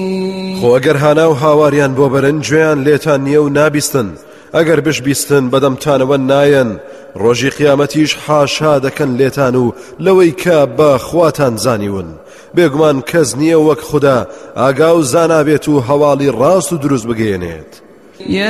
خۆ ئەگەر هانا و هاواریان بۆ بەرن گوێیان لێتان نییە و نابیستن ئەگەر بشبیستن بەدەمتانەوە نایەن ڕۆژی قیامەتیش حاشا دەکەن لێتان و لەوەی کە بە خواتان زانیون بێگومان کەس نییە وەک خوددا ئاگا و زانابێت و هەواڵی ڕاست و دروست بگەێنێت